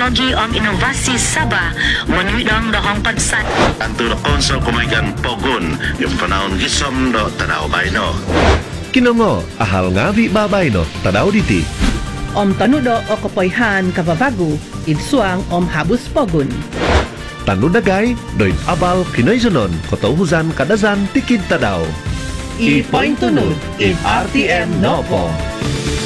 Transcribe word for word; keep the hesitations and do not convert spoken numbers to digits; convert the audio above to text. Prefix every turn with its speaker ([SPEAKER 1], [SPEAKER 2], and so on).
[SPEAKER 1] Teknologi om Inovasi Sabah menyuidang dohong padsat.
[SPEAKER 2] Anto na konsol kumaygan pogun yung panahon gisom do tanaw bayno.
[SPEAKER 3] Kinongo, ahal ngavi babay no, tanaw diti.
[SPEAKER 4] Om tanudo o kapoyhan kababago, idsuang om habus pogun.
[SPEAKER 3] Tanudagay, doit abal kinaysunon, kotauhuzan kadazan tikid tadaw.
[SPEAKER 4] I-point tunod, if R T M no po.